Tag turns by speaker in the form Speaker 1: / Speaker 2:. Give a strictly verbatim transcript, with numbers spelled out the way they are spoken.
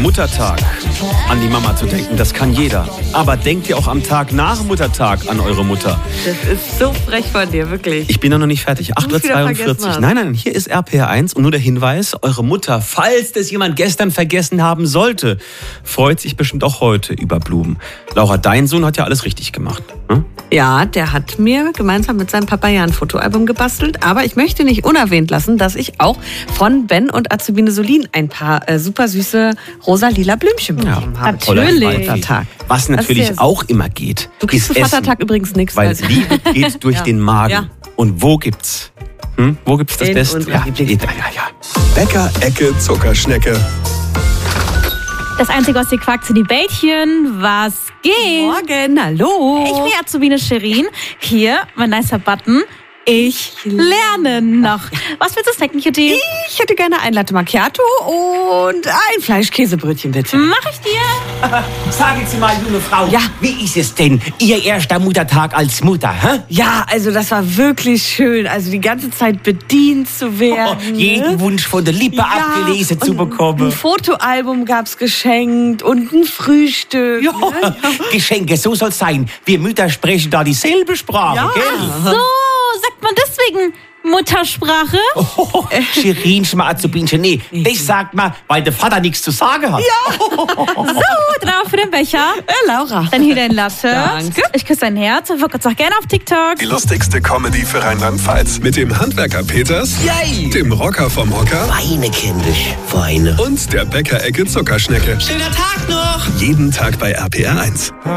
Speaker 1: Muttertag an die Mama zu denken, das kann jeder. Aber denkt ihr auch am Tag nach Muttertag an eure Mutter?
Speaker 2: Das ist so frech von dir, wirklich.
Speaker 1: Ich bin noch nicht fertig. acht Uhr zweiundvierzig. Nein, nein, hier ist R P R eins und nur der Hinweis, eure Mutter, falls das jemand gestern vergessen haben sollte, freut sich bestimmt auch heute über Blumen. Laura, dein Sohn hat ja alles richtig gemacht. Ne?
Speaker 2: Ja, der hat mir gemeinsam mit seinem Papa ja ein Fotoalbum gebastelt. Aber ich möchte nicht unerwähnt lassen, dass ich auch von Ben und Azubine Solin ein paar äh, super süße rosa-lila Blümchen bekommen
Speaker 1: Ja,
Speaker 2: habe.
Speaker 1: natürlich.
Speaker 2: Vatertag.
Speaker 1: Was natürlich auch immer geht,
Speaker 2: Du kriegst
Speaker 1: ist
Speaker 2: zu Vatertag
Speaker 1: Essen,
Speaker 2: übrigens nichts.
Speaker 1: weil Liebe geht durch
Speaker 2: Ja.
Speaker 1: den Magen.
Speaker 2: Ja.
Speaker 1: Und wo gibt's? Hm? Wo gibt's das
Speaker 2: In
Speaker 1: Beste?
Speaker 2: unserer
Speaker 1: Ja,
Speaker 2: Lieblings-
Speaker 1: ja, ja, ja.
Speaker 3: Bäcker-Ecke Zuckerschnecke.
Speaker 4: Das Einzige, was ihr quackt, sind die Bällchen. Was geht?
Speaker 2: Morgen, hallo.
Speaker 4: Ich bin Azubine Shirin. Hier, mein nicer Button. Ich lerne noch. Was willst du snacken, Cutie?
Speaker 2: Ich hätte gerne ein Latte Macchiato und ein Fleischkäsebrötchen, bitte.
Speaker 4: Mach ich dir.
Speaker 5: Sagen Sie mal, junge Frau,
Speaker 2: Ja.
Speaker 5: wie ist es denn, Ihr erster Muttertag als Mutter? Hä?
Speaker 2: Ja, also das war wirklich schön. Also die ganze Zeit bedient zu werden.
Speaker 5: Oh, jeden Wunsch von der Lippe
Speaker 2: Ja,
Speaker 5: abgelesen zu
Speaker 2: und
Speaker 5: bekommen.
Speaker 2: Ein Fotoalbum gab's geschenkt und ein Frühstück.
Speaker 5: Ja,
Speaker 2: Ne?
Speaker 5: Geschenke, so soll's sein. Wir Mütter sprechen da dieselbe Sprache,
Speaker 2: Ja.
Speaker 5: gell?
Speaker 4: So, sagt man deswegen Muttersprache?
Speaker 5: Oh, Shirinchen, Azubinchen, nee, das sagt man, weil der Vater nichts zu sagen hat. Ja.
Speaker 4: So, drauf für den Becher.
Speaker 2: Äh, Laura.
Speaker 4: Dann hier dein Latte.
Speaker 2: Danke.
Speaker 4: Ich küsse dein Herz. Ich folge auch gerne auf TikTok.
Speaker 3: Die lustigste Comedy für Rheinland-Pfalz. Mit dem Handwerker Peters,
Speaker 5: Yay.
Speaker 3: dem Rocker vom Hocker
Speaker 5: Weine, kindisch, Weine.
Speaker 3: und der Bäcker-Ecke Zuckerschnecke.
Speaker 5: Schöner Tag noch.
Speaker 3: Jeden Tag bei R P R eins.